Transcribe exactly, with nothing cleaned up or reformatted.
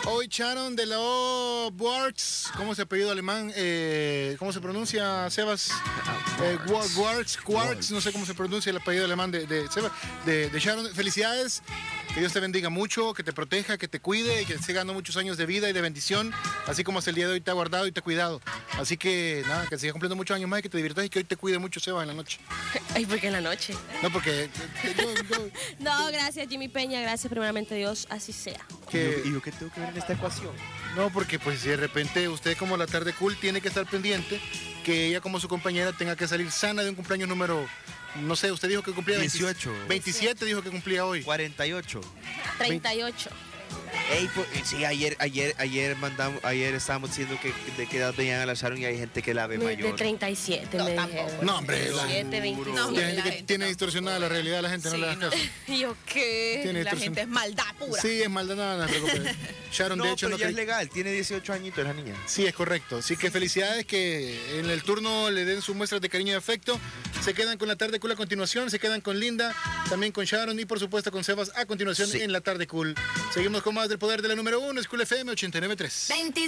Hoy Sharon de la O Works, ¿cómo se apellido alemán? Eh, ¿Cómo se pronuncia, Sebas? Eh, Works, Quarks, no sé cómo se pronuncia el apellido alemán de, de, Sebas, de, de Sharon. Felicidades, que Dios te bendiga mucho, que te proteja, que te cuide y que te siga dando muchos años de vida y de bendición, así como hasta el día de hoy te ha guardado y te ha cuidado. Así que nada, que siga cumpliendo muchos años más y que te diviertas y que hoy te cuide mucho, Sebas, en la noche. Ay, ¿por qué en la noche? No, porque... Yo, yo, no, gracias Jimmy Peña, gracias primeramente Dios, así sea. Que, ¿Y yo qué tengo que ver en esta ecuación? No, porque pues si de repente usted como la tarde cool tiene que estar pendiente que ella como su compañera tenga que salir sana de un cumpleaños número, no sé, usted dijo que cumplía dieciocho. veintisiete, dijo que cumplía hoy. cuarenta y ocho. treinta y ocho. Ey, pues, sí, ayer, ayer, ayer mandamos, ayer estábamos diciendo que de qué edad veían a la Sharon y hay gente que la ve mayor. De treinta y siete No, me tampoco. dijeron. No, hombre, veintisiete, veintisiete. No, Hay gente la que gente tiene no. distorsionada la realidad de la gente, Sí, no le hagas caso. ¿Y yo qué? Tiene La distorsión. gente es maldad pura. Sí, es maldad, no, no se preocupe. Sharon, No, de hecho, pero no ya cre- es legal, tiene dieciocho añitos la niña. Sí, es correcto. Así que felicidades, que en el turno le den sus muestras de cariño y afecto. Se quedan con la tarde cool a continuación, se quedan con Linda, también con Sharon y por supuesto con Sebas a continuación Sí. en la tarde cool. Seguimos con más del poder de la número uno, School F M ochenta y nueve punto tres.